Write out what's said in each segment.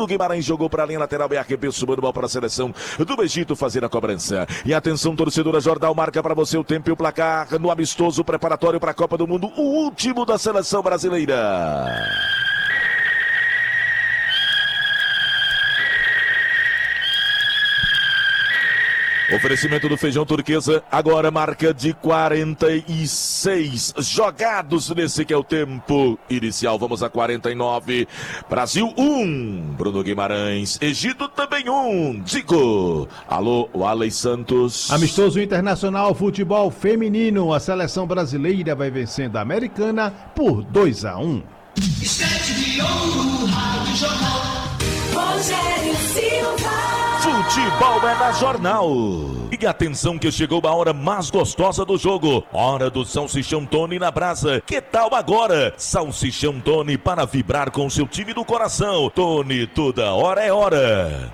Bruno Guimarães jogou para a linha lateral e arremessou o bola para a seleção do Egito fazer a cobrança. E atenção, torcedora, Jornal marca para você o tempo e o placar no amistoso preparatório para a Copa do Mundo, o último da seleção brasileira. Oferecimento do Feijão Turquesa, agora marca de 46 jogados nesse que é o tempo inicial. Vamos a 49. Brasil 1, Bruno Guimarães. Egito também 1, Zico. Alô, Walley Santos. Amistoso internacional, futebol feminino. A seleção brasileira vai vencendo a americana por 2-1. Estante de ouro, Rádio Jornal. Rogério Silva. Futebol é na Jornal. E atenção que chegou a hora mais gostosa do jogo. Hora do Salsichão Tony na brasa. Que tal agora? Salsichão Tony para vibrar com seu time do coração. Tony, toda hora é hora.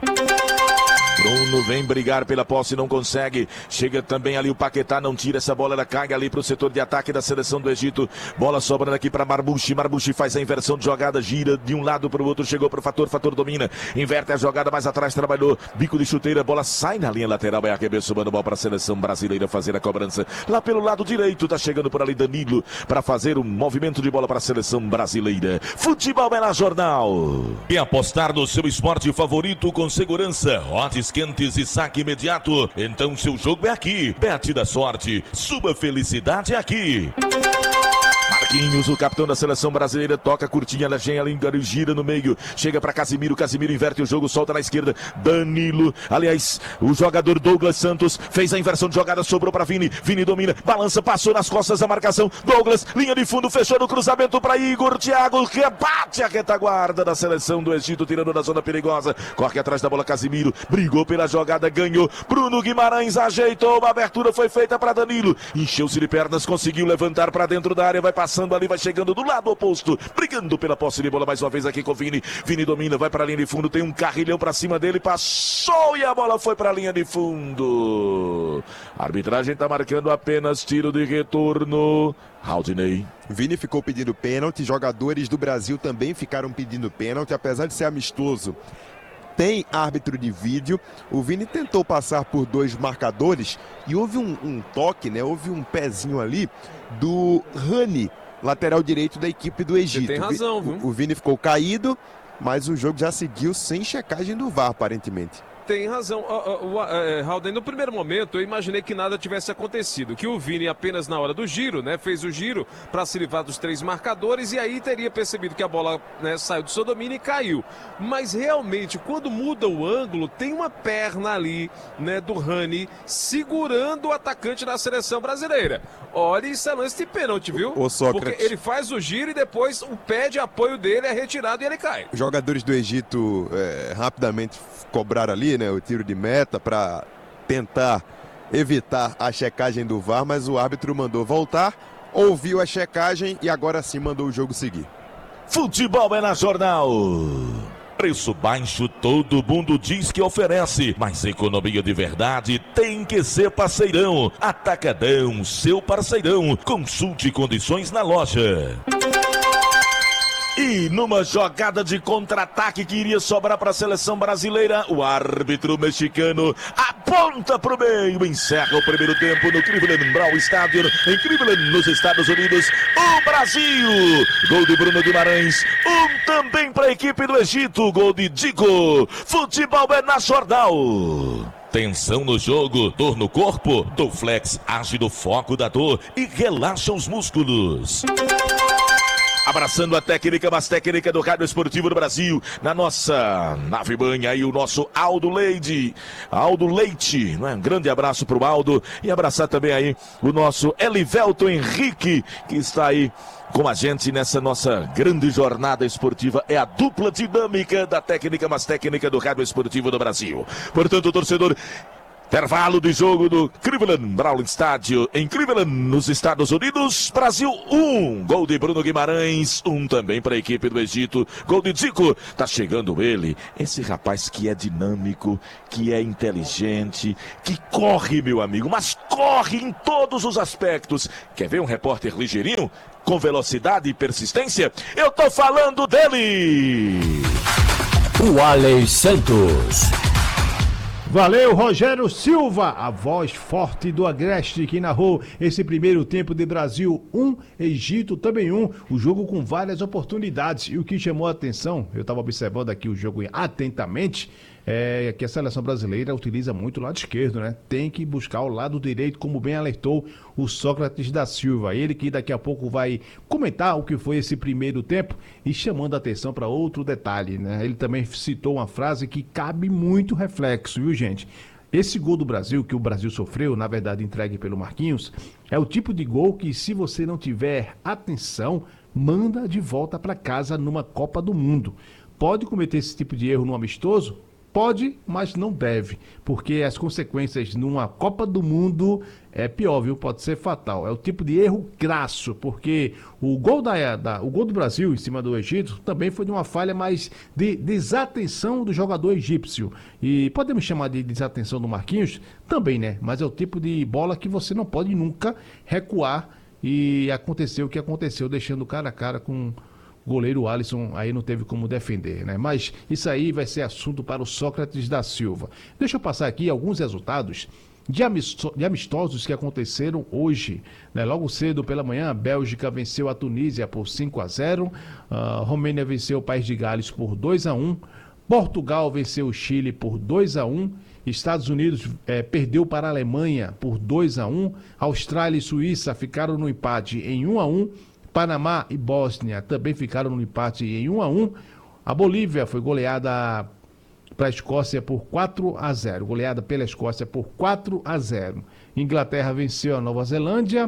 Bruno vem brigar pela posse, não consegue. Chega também ali o Paquetá, não tira essa bola, ela cai ali para o setor de ataque da seleção do Egito. Bola sobrando aqui para Marbuchi. Marbuchi faz a inversão de jogada, gira de um lado para o outro, chegou para o Fator. Fator domina, inverte a jogada, mais atrás trabalhou. Bico de chuteira, bola sai na linha lateral, é arremesso, manda bola para a seleção brasileira fazer a cobrança. Lá pelo lado direito, tá chegando por ali Danilo para fazer um movimento de bola para a seleção brasileira. Futebol é na Jornal. E apostar no seu esporte favorito com segurança, odds quentes e saque imediato. Então seu jogo é aqui. Bet da sorte, sua felicidade é aqui. Marquinhos, o capitão da seleção brasileira, toca curtinha, ela gira no meio, chega para Casimiro, Casimiro inverte o jogo, solta na esquerda, Danilo, aliás, o jogador Douglas Santos fez a inversão de jogada, sobrou para Vini, Vini domina, balança, passou nas costas da marcação, Douglas, linha de fundo, fechou no cruzamento para Igor, Thiago, rebate a retaguarda da seleção do Egito, tirando da zona perigosa, corre atrás da bola Casimiro, brigou pela jogada, ganhou, Bruno Guimarães ajeitou, uma abertura foi feita para Danilo, encheu-se de pernas, conseguiu levantar para dentro da área, vai passando ali, vai chegando do lado oposto, brigando pela posse de bola mais uma vez aqui com o Vini. Vini domina, vai para a linha de fundo, tem um carrilhão para cima dele, passou e a bola foi para a linha de fundo. A arbitragem está marcando apenas tiro de retorno. Haldinei. Vini ficou pedindo pênalti, jogadores do Brasil também ficaram pedindo pênalti, apesar de ser amistoso. Tem árbitro de vídeo, o Vini tentou passar por dois marcadores e houve um toque, né? Houve um pezinho ali do Rani, lateral direito da equipe do Egito. Você tem razão, viu? O Vini ficou caído, mas o jogo já seguiu sem checagem do VAR, aparentemente. Tem razão. Haldane, no primeiro momento eu imaginei que nada tivesse acontecido, que o Vini apenas na hora do giro, né, fez o giro para se livrar dos três marcadores e aí teria percebido que a bola, né, saiu do seu domínio e caiu. Mas realmente, quando muda o ângulo, tem uma perna ali, né, do Rani segurando o atacante da seleção brasileira. Olha, isso é lance de pênalti, viu? Ô, Sócrates. Porque ele faz o giro e depois o pé de apoio dele é retirado e ele cai. Os jogadores do Egito rapidamente cobraram ali, né, o tiro de meta para tentar evitar a checagem do VAR, mas o árbitro mandou voltar, ouviu a checagem e agora sim mandou o jogo seguir. Futebol é na Jornal. Preço baixo todo mundo diz que oferece, mas economia de verdade tem que ser Parceirão. Atacadão, seu parceirão. Consulte condições na loja. E numa jogada de contra-ataque que iria sobrar para a seleção brasileira, o árbitro mexicano aponta para o meio, encerra o primeiro tempo no Cleveland Brown Stadium, em Cleveland, nos Estados Unidos. O Brasil, gol de Bruno Guimarães, também para a equipe do Egito, gol de Zico. Futebol é na Jornal. Tensão no jogo, dor no corpo, Dorflex age no foco da dor e relaxa os músculos. Abraçando a técnica, mas técnica do Rádio Esportivo do Brasil, na nossa nave mãe aí, o nosso Aldo Leite, né? Um grande abraço pro Aldo e abraçar também aí o nosso Elivelton Henrique, que está aí com a gente nessa nossa grande jornada esportiva. É a dupla dinâmica da técnica, mas técnica do Rádio Esportivo do Brasil. Portanto, torcedor, intervalo de jogo do Cleveland Brown Stadium, em Cleveland, nos Estados Unidos. Brasil 1, gol de Bruno Guimarães, também para a equipe do Egito, gol de Zico. Tá chegando ele, esse rapaz que é dinâmico, que é inteligente, que corre, meu amigo, mas corre em todos os aspectos. Quer ver um repórter ligeirinho, com velocidade e persistência? Eu tô falando dele! Walley Santos. Valeu, Rogério Silva, a voz forte do Agreste, que narrou esse primeiro tempo de Brasil 1, Egito também 1, o jogo com várias oportunidades. E o que chamou a atenção, eu estava observando aqui o jogo atentamente, é que a seleção brasileira utiliza muito o lado esquerdo, né? Tem que buscar o lado direito, como bem alertou o Sócrates da Silva. Ele que daqui a pouco vai comentar o que foi esse primeiro tempo e chamando a atenção para outro detalhe, né? Ele também citou uma frase que cabe muito reflexo, viu, gente? Esse gol do Brasil, que o Brasil sofreu, na verdade entregue pelo Marquinhos, é o tipo de gol que, se você não tiver atenção, manda de volta para casa numa Copa do Mundo. Pode cometer esse tipo de erro no amistoso? Pode, mas não deve, porque as consequências numa Copa do Mundo é pior, viu? Pode ser fatal. É o tipo de erro crasso, porque o gol o gol do Brasil em cima do Egito também foi de uma falha mais de desatenção do jogador egípcio. E podemos chamar de desatenção do Marquinhos? Também, né? Mas é o tipo de bola que você não pode nunca recuar, e aconteceu o que aconteceu, deixando cara a cara com o goleiro Alisson, aí não teve como defender, né? Mas isso aí vai ser assunto para o Sócrates da Silva. Deixa eu passar aqui alguns resultados de amistosos que aconteceram hoje, né? Logo cedo pela manhã, a Bélgica venceu a Tunísia por 5-0, a Romênia venceu o País de Gales por 2-1, Portugal venceu o Chile por 2-1, Estados Unidos perdeu para a Alemanha por 2-1, Austrália e Suíça ficaram no empate em 1-1, Panamá e Bósnia também ficaram no empate em 1-1. A Bolívia foi goleada para a Escócia por 4-0. Goleada pela Escócia por 4-0. Inglaterra venceu a Nova Zelândia.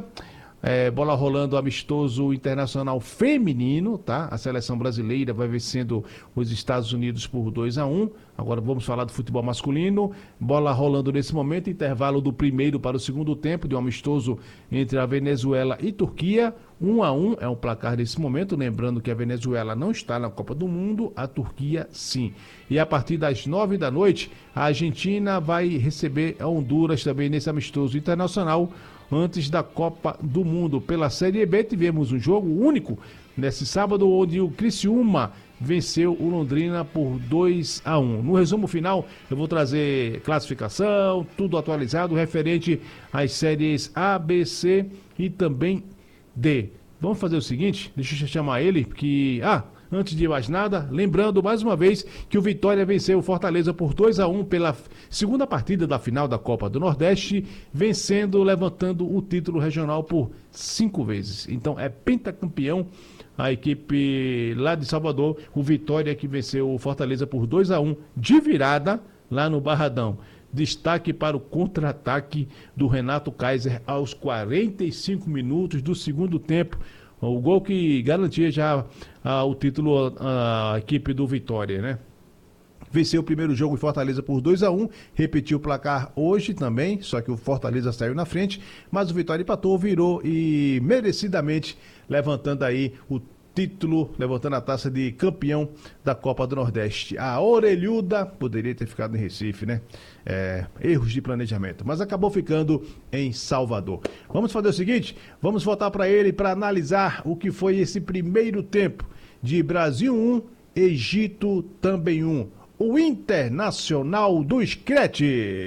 Bola rolando amistoso internacional feminino, tá? A seleção brasileira vai vencendo os Estados Unidos por 2-1. Agora vamos falar do futebol masculino. Bola rolando nesse momento, intervalo do primeiro para o segundo tempo de um amistoso entre a Venezuela e Turquia. 1-1 é o placar nesse momento, lembrando que a Venezuela não está na Copa do Mundo, a Turquia sim. E a partir das 9 da noite, a Argentina vai receber a Honduras também nesse amistoso internacional, antes da Copa do Mundo. Pela Série B, tivemos um jogo único nesse sábado, onde o Criciúma venceu o Londrina por 2-1. No resumo final, eu vou trazer classificação, tudo atualizado, referente às séries A, B, C e também D. Vamos fazer o seguinte, deixa eu chamar ele, que... antes de mais nada, lembrando mais uma vez que o Vitória venceu o Fortaleza por 2-1 pela segunda partida da final da Copa do Nordeste, levantando o título regional por 5 vezes. Então é pentacampeão a equipe lá de Salvador, o Vitória, que venceu o Fortaleza por 2-1 de virada lá no Barradão. Destaque para o contra-ataque do Renato Kaiser aos 45 minutos do segundo tempo. O gol que garantia já o título à equipe do Vitória, né? Venceu o primeiro jogo em Fortaleza por 2-1, repetiu o placar hoje também, só que o Fortaleza saiu na frente, mas o Vitória empatou, virou e merecidamente levantando aí o título, levantando a taça de campeão da Copa do Nordeste. A orelhuda poderia ter ficado em Recife, né? Erros de planejamento, mas acabou ficando em Salvador. Vamos fazer o seguinte, vamos voltar para ele para analisar o que foi esse primeiro tempo de Brasil 1, Egito também 1. O Internacional do Screte.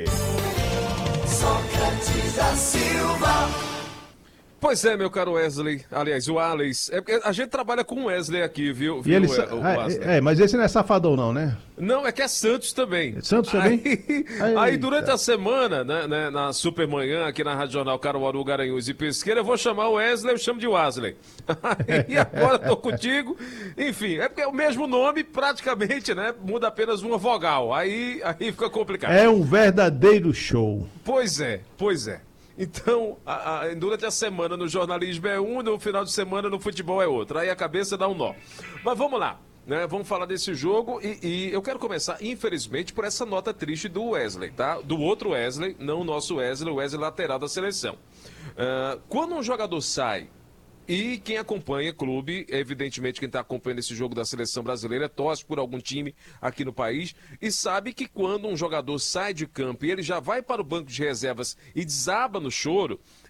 Sócrates da Silva. Pois é, meu caro Wesley, aliás, o Alex, a gente trabalha com o Wesley aqui, viu? E ele, mas esse não é safadão não, né? Não, é que é Santos também. Santos também? Aí durante a semana, né, na Supermanhã, aqui na Rádio Jornal Caruaru, Garanhuns e Pesqueira, eu vou chamar o Wesley, eu chamo de Wesley. E agora tô contigo. Enfim, é porque é o mesmo nome, praticamente, né? Muda apenas uma vogal. Aí fica complicado. É um verdadeiro show. Pois é. Então, durante a semana no jornalismo é um, no final de semana no futebol é outro. Aí a cabeça dá um nó. Mas vamos lá, né? Vamos falar desse jogo e eu quero começar, infelizmente, por essa nota triste do Wesley, tá? Do outro Wesley, não o nosso Wesley, o Wesley lateral da seleção. Quando um jogador sai, e quem acompanha clube, evidentemente quem está acompanhando esse jogo da seleção brasileira, torce por algum time aqui no país e sabe que quando um jogador sai de campo e ele já vai para o banco de reservas e desaba no choro,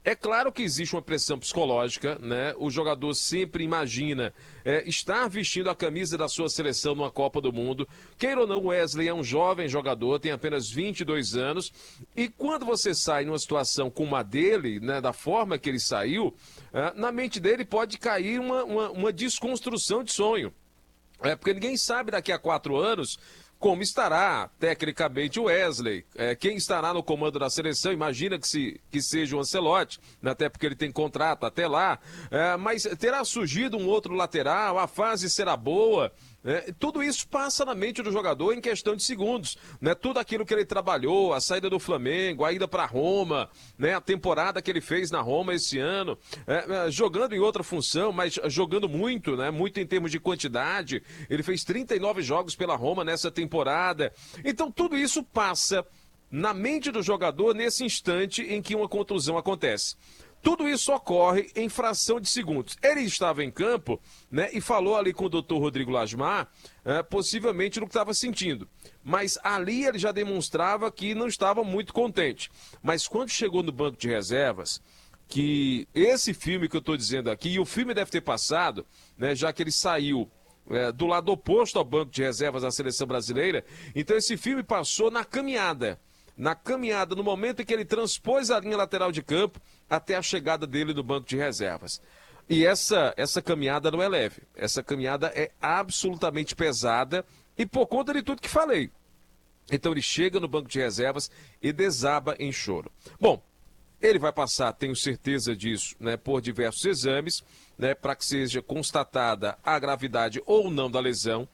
É claro que existe uma pressão psicológica, né? O jogador sempre imagina estar vestindo a camisa da sua seleção numa Copa do Mundo. Queira ou não, o Wesley é um jovem jogador, tem apenas 22 anos. E quando você sai numa situação como a dele, né, da forma que ele saiu, na mente dele pode cair uma desconstrução de sonho. Porque ninguém sabe daqui a 4 anos como estará tecnicamente o Wesley, quem estará no comando da seleção, imagina que seja o Ancelotti, né, até porque ele tem contrato até lá, mas terá surgido um outro lateral, a fase será boa, tudo isso passa na mente do jogador em questão de segundos, né, tudo aquilo que ele trabalhou, a saída do Flamengo, a ida para Roma, né, a temporada que ele fez na Roma esse ano, jogando em outra função, mas jogando muito, né, muito em termos de quantidade, ele fez 39 jogos pela Roma nessa temporada, então tudo isso passa na mente do jogador nesse instante em que uma contusão acontece. Tudo isso ocorre em fração de segundos. Ele estava em campo, né, e falou ali com o doutor Rodrigo Lasmar, possivelmente no que estava sentindo. Mas ali ele já demonstrava que não estava muito contente. Mas quando chegou no banco de reservas, que esse filme que eu estou dizendo aqui, e o filme deve ter passado, né, já que ele saiu do lado oposto ao banco de reservas da seleção brasileira, então esse filme passou na caminhada, no momento em que ele transpôs a linha lateral de campo até a chegada dele no banco de reservas. E essa caminhada não é leve, essa caminhada é absolutamente pesada e por conta de tudo que falei. Então ele chega no banco de reservas e desaba em choro. Bom, ele vai passar, tenho certeza disso, né, por diversos exames, né, para que seja constatada a gravidade ou não da lesão.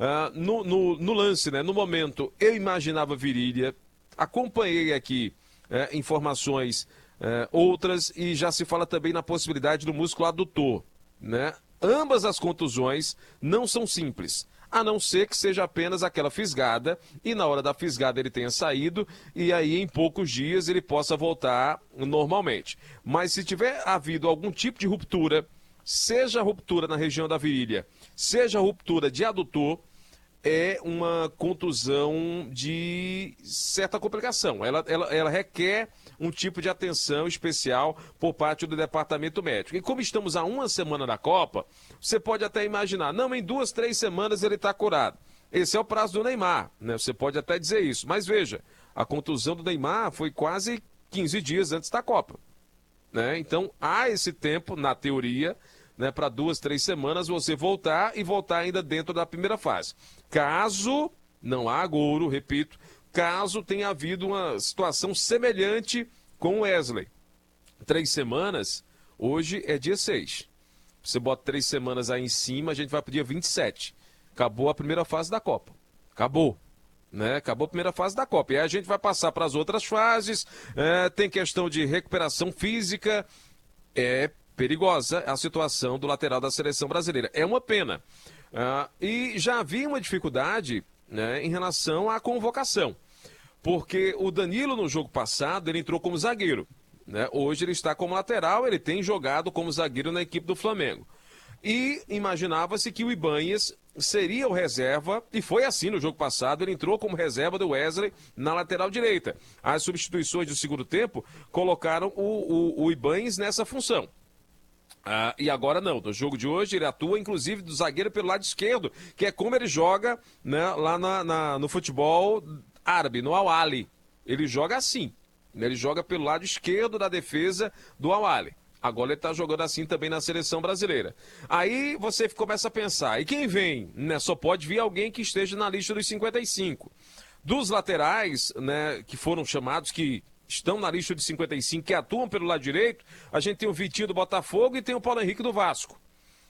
No lance, né, no momento, eu imaginava virilha, acompanhei aqui informações outras e já se fala também na possibilidade do músculo adutor, né? Ambas as contusões não são simples, a não ser que seja apenas aquela fisgada e na hora da fisgada ele tenha saído e aí em poucos dias ele possa voltar normalmente. Mas se tiver havido algum tipo de ruptura, seja ruptura na região da virilha, seja ruptura de adutor, é uma contusão de certa complicação. Ela requer um tipo de atenção especial por parte do departamento médico. E como estamos a uma semana da Copa, você pode até imaginar, não, em 2, 3 semanas ele está curado. Esse é o prazo do Neymar, né? Você pode até dizer isso. Mas veja, a contusão do Neymar foi quase 15 dias antes da Copa, né? Então há esse tempo, na teoria, né, para 2, 3 semanas você voltar e voltar ainda dentro da primeira fase. Caso não há agouro, repito, caso tenha havido uma situação semelhante com o Wesley. 3 semanas, hoje é dia 6. Você bota 3 semanas aí em cima, a gente vai para o dia 27. Acabou a primeira fase da Copa. Acabou. Né? Acabou a primeira fase da Copa. E aí a gente vai passar para as outras fases. Tem questão de recuperação física. É perigosa a situação do lateral da seleção brasileira. É uma pena. E já havia uma dificuldade, né, em relação à convocação. Porque o Danilo, no jogo passado, ele entrou como zagueiro, né? Hoje ele está como lateral, ele tem jogado como zagueiro na equipe do Flamengo. E imaginava-se que o Ibanhas seria o reserva, e foi assim no jogo passado, ele entrou como reserva do Wesley na lateral direita. As substituições do segundo tempo colocaram o Ibanhas nessa função. E agora não, no jogo de hoje ele atua inclusive do zagueiro pelo lado esquerdo, que é como ele joga, né, lá no futebol árabe, no Al-Ahly. Ele joga assim, né, ele joga pelo lado esquerdo da defesa do Al-Ahly. Agora ele está jogando assim também na seleção brasileira. Aí você começa a pensar, e quem vem? Né, só pode vir alguém que esteja na lista dos 55. Dos laterais, né, que foram chamados, que estão na lista de 55, que atuam pelo lado direito, a gente tem o Vitinho do Botafogo e tem o Paulo Henrique do Vasco.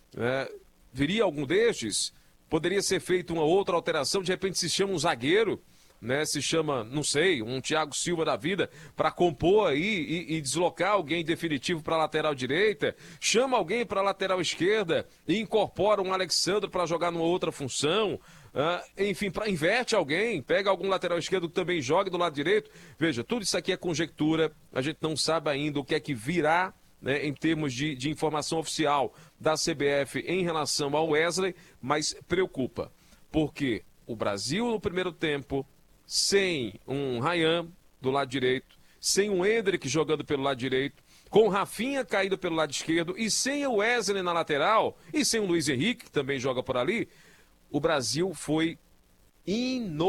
Viria algum destes? Poderia ser feita uma outra alteração, de repente se chama um zagueiro, né? Se chama, não sei, um Thiago Silva da vida, para compor aí e deslocar alguém definitivo para a lateral direita, chama alguém para a lateral esquerda e incorpora um Alexandre para jogar numa outra função. Enfim, inverte alguém, pega algum lateral esquerdo que também jogue do lado direito. Veja, tudo isso aqui é conjectura, a gente não sabe ainda o que é que virá, né, em termos de informação oficial da CBF em relação ao Wesley, mas preocupa, porque o Brasil no primeiro tempo, sem um Ryan do lado direito, sem um Endrick jogando pelo lado direito, com o Rafinha caído pelo lado esquerdo e sem o Wesley na lateral e sem o Luiz Henrique, que também joga por ali, o Brasil foi